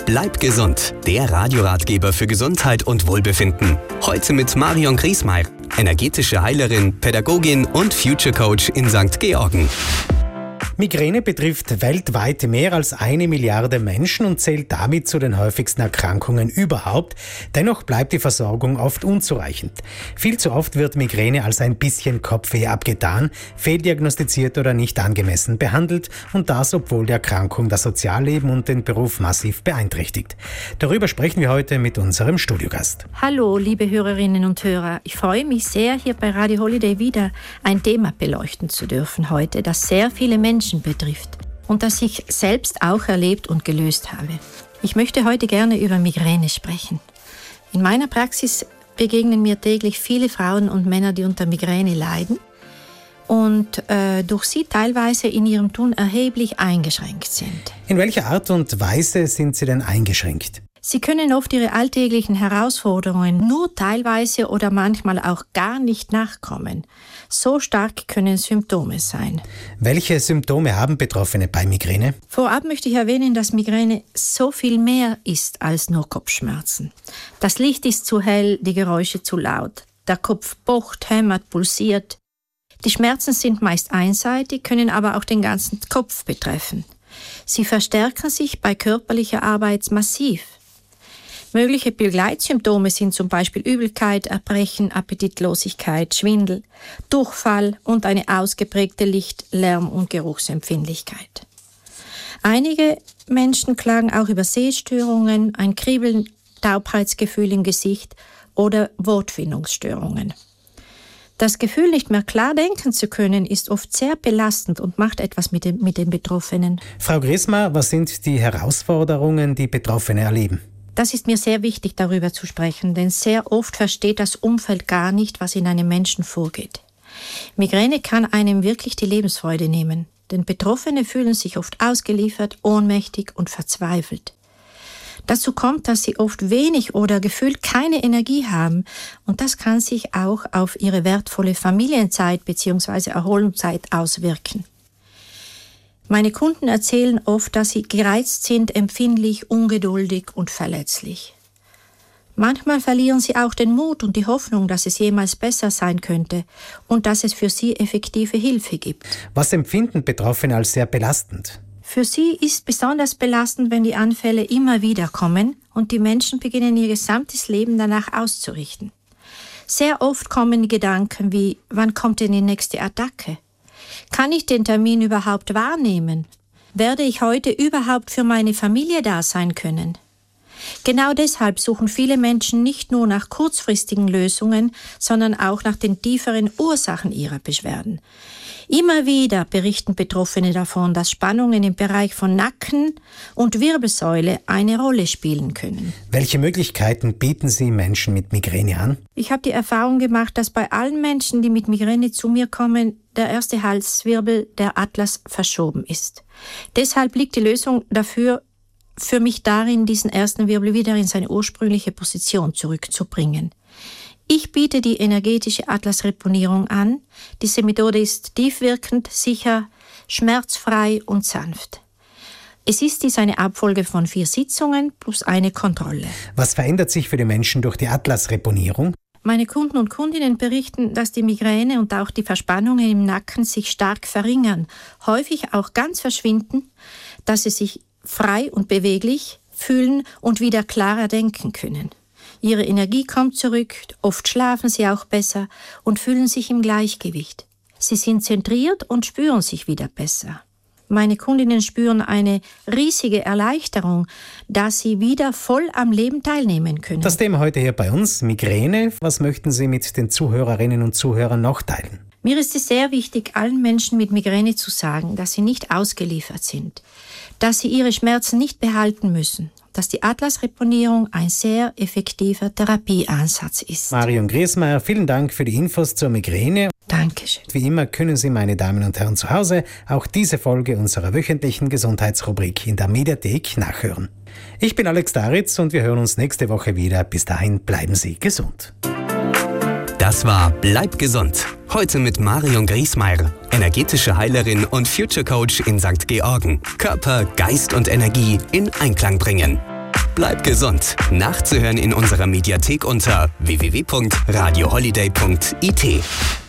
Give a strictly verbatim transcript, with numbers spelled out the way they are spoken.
Bleib gesund, der Radioratgeber für Gesundheit und Wohlbefinden. Heute mit Marion Griesmeier, energetische Heilerin, Pädagogin und Future Coach in Sankt Georgen. Migräne betrifft weltweit mehr als eine Milliarde Menschen und zählt damit zu den häufigsten Erkrankungen überhaupt. Dennoch bleibt die Versorgung oft unzureichend. Viel zu oft wird Migräne als ein bisschen Kopfweh abgetan, fehldiagnostiziert oder nicht angemessen behandelt und das, obwohl die Erkrankung das Sozialleben und den Beruf massiv beeinträchtigt. Darüber sprechen wir heute mit unserem Studiogast. Hallo, liebe Hörerinnen und Hörer. Ich freue mich sehr, hier bei Radio Holiday wieder ein Thema beleuchten zu dürfen heute, das sehr viele Menschen betrifft und das ich selbst auch erlebt und gelöst habe. Ich möchte heute gerne über Migräne sprechen. In meiner Praxis begegnen mir täglich viele Frauen und Männer, die unter Migräne leiden und äh, durch sie teilweise in ihrem Tun erheblich eingeschränkt sind. In welcher Art und Weise sind sie denn eingeschränkt? Sie können oft ihre alltäglichen Herausforderungen nur teilweise oder manchmal auch gar nicht nachkommen. So stark können Symptome sein. Welche Symptome haben Betroffene bei Migräne? Vorab möchte ich erwähnen, dass Migräne so viel mehr ist als nur Kopfschmerzen. Das Licht ist zu hell, die Geräusche zu laut. Der Kopf pocht, hämmert, pulsiert. Die Schmerzen sind meist einseitig, können aber auch den ganzen Kopf betreffen. Sie verstärken sich bei körperlicher Arbeit massiv. Mögliche Begleitsymptome sind zum Beispiel Übelkeit, Erbrechen, Appetitlosigkeit, Schwindel, Durchfall und eine ausgeprägte Licht-, Lärm- und Geruchsempfindlichkeit. Einige Menschen klagen auch über Sehstörungen, ein Kribbeln, Taubheitsgefühl im Gesicht oder Wortfindungsstörungen. Das Gefühl, nicht mehr klar denken zu können, ist oft sehr belastend und macht etwas mit, dem, mit den Betroffenen. Frau Griesmeier, was sind die Herausforderungen, die Betroffene erleben? Das ist mir sehr wichtig, darüber zu sprechen, denn sehr oft versteht das Umfeld gar nicht, was in einem Menschen vorgeht. Migräne kann einem wirklich die Lebensfreude nehmen, denn Betroffene fühlen sich oft ausgeliefert, ohnmächtig und verzweifelt. Dazu kommt, dass sie oft wenig oder gefühlt keine Energie haben und das kann sich auch auf ihre wertvolle Familienzeit bzw. Erholungszeit auswirken. Meine Kunden erzählen oft, dass sie gereizt sind, empfindlich, ungeduldig und verletzlich. Manchmal verlieren sie auch den Mut und die Hoffnung, dass es jemals besser sein könnte und dass es für sie effektive Hilfe gibt. Was empfinden Betroffene als sehr belastend? Für sie ist besonders belastend, wenn die Anfälle immer wieder kommen und die Menschen beginnen, ihr gesamtes Leben danach auszurichten. Sehr oft kommen Gedanken wie, wann kommt denn die nächste Attacke? Kann ich den Termin überhaupt wahrnehmen? Werde ich heute überhaupt für meine Familie da sein können? Genau deshalb suchen viele Menschen nicht nur nach kurzfristigen Lösungen, sondern auch nach den tieferen Ursachen ihrer Beschwerden. Immer wieder berichten Betroffene davon, dass Spannungen im Bereich von Nacken und Wirbelsäule eine Rolle spielen können. Welche Möglichkeiten bieten Sie Menschen mit Migräne an? Ich habe die Erfahrung gemacht, dass bei allen Menschen, die mit Migräne zu mir kommen, der erste Halswirbel, der Atlas, verschoben ist. Deshalb liegt die Lösung dafür für mich darin, diesen ersten Wirbel wieder in seine ursprüngliche Position zurückzubringen. Ich biete die energetische Atlasreponierung an. Diese Methode ist tiefwirkend, sicher, schmerzfrei und sanft. Es ist dies eine Abfolge von vier Sitzungen plus eine Kontrolle. Was verändert sich für die Menschen durch die Atlasreponierung? Meine Kunden und Kundinnen berichten, dass die Migräne und auch die Verspannungen im Nacken sich stark verringern, häufig auch ganz verschwinden, dass sie sich frei und beweglich fühlen und wieder klarer denken können. Ihre Energie kommt zurück, oft schlafen sie auch besser und fühlen sich im Gleichgewicht. Sie sind zentriert und spüren sich wieder besser. Meine Kundinnen spüren eine riesige Erleichterung, da sie wieder voll am Leben teilnehmen können. Das Thema heute hier bei uns, Migräne. Was möchten Sie mit den Zuhörerinnen und Zuhörern noch teilen? Mir ist es sehr wichtig, allen Menschen mit Migräne zu sagen, dass sie nicht ausgeliefert sind, dass sie ihre Schmerzen nicht behalten müssen, dass die Atlasreponierung ein sehr effektiver Therapieansatz ist. Marion Griesmeier, vielen Dank für die Infos zur Migräne. Dankeschön. Wie immer können Sie, meine Damen und Herren zu Hause, auch diese Folge unserer wöchentlichen Gesundheitsrubrik in der Mediathek nachhören. Ich bin Alex Daritz und wir hören uns nächste Woche wieder. Bis dahin bleiben Sie gesund. Das war Bleib gesund. Heute mit Marion Griesmeier, energetische Heilerin und Future Coach in Sankt Georgen. Körper, Geist und Energie in Einklang bringen. bleib gesund. Nachzuhören in unserer Mediathek unter w w w punkt radio holiday punkt i t.